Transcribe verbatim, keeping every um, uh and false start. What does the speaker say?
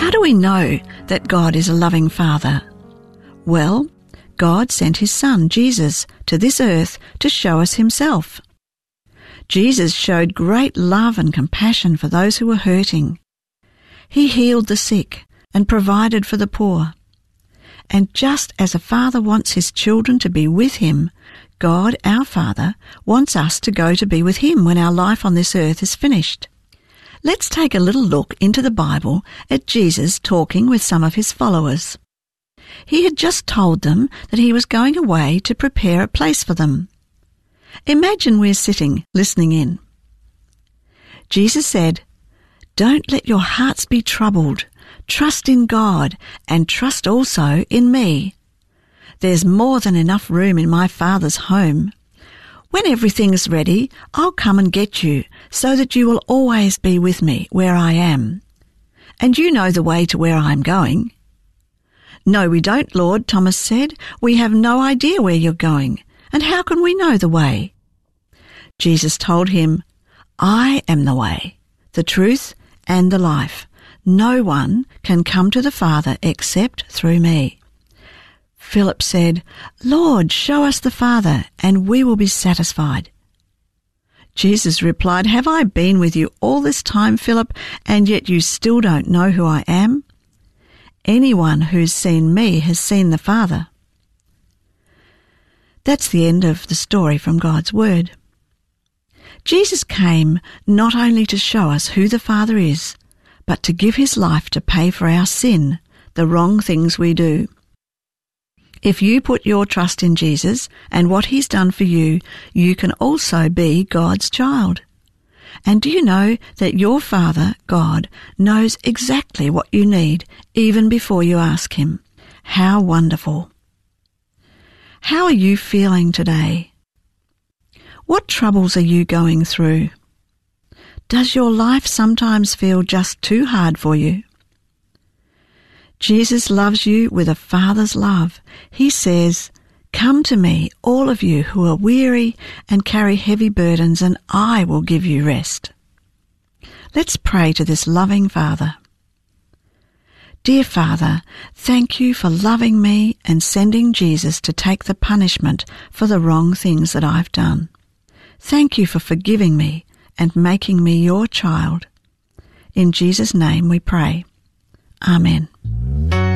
How do we know that God is a loving Father? Well, God sent his Son, Jesus, to this earth to show us himself. Jesus showed great love and compassion for those who were hurting. He healed the sick and provided for the poor. And just as a father wants his children to be with him, God, our Father, wants us to go to be with him when our life on this earth is finished. Let's take a little look into the Bible at Jesus talking with some of his followers. He had just told them that he was going away to prepare a place for them. Imagine we're sitting, listening in. Jesus said, "Don't let your hearts be troubled. Trust in God and trust also in me. There's more than enough room in my Father's home. When everything's ready, I'll come and get you so that you will always be with me where I am. And you know the way to where I'm going." "No, we don't, Lord," Thomas said. "We have no idea where you're going. And how can we know the way?" Jesus told him, "I am the way, the truth, and the life. No one can come to the Father except through me." Philip said, "Lord, show us the Father, and we will be satisfied." Jesus replied, "Have I been with you all this time, Philip, and yet you still don't know who I am? Anyone who's seen me has seen the Father." That's the end of the story from God's Word. Jesus came not only to show us who the Father is, but to give his life to pay for our sin, the wrong things we do. If you put your trust in Jesus and what he's done for you, you can also be God's child. And do you know that your Father, God, knows exactly what you need even before you ask him? How wonderful. How are you feeling today? What troubles are you going through? Does your life sometimes feel just too hard for you? Jesus loves you with a Father's love. He says, "Come to me, all of you who are weary and carry heavy burdens, and I will give you rest." Let's pray to this loving Father. Dear Father, thank you for loving me and sending Jesus to take the punishment for the wrong things that I've done. Thank you for forgiving me and making me your child. In Jesus' name we pray. Amen.